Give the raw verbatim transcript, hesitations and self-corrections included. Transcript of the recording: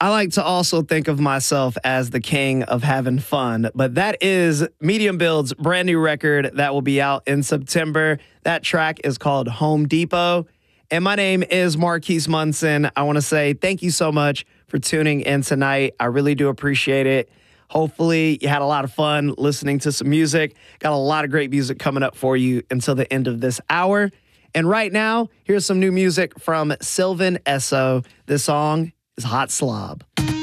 I like to also think of myself as the king of having fun, but that is Medium Build's brand new record that will be out in September. That track is called Home Depot. And my name is Marquise Munson. I want to say thank you so much for tuning in tonight. I really do appreciate it. Hopefully you had a lot of fun listening to some music. Got a lot of great music coming up for you until the end of this hour. And right now, here's some new music from Sylvan Esso. This song is Hot Slob.